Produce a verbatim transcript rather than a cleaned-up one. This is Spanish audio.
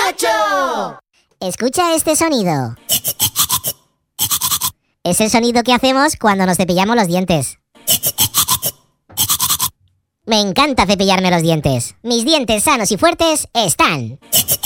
¡Pikachu! Escucha este sonido. Es el sonido que hacemos cuando nos cepillamos los dientes. Me encanta cepillarme los dientes. Mis dientes sanos y fuertes están.